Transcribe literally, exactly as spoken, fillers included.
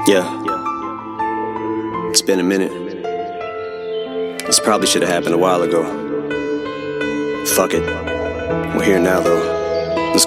Yeah, it's been a minute. This probably should have happened a while ago. Fuck it, we're here now though.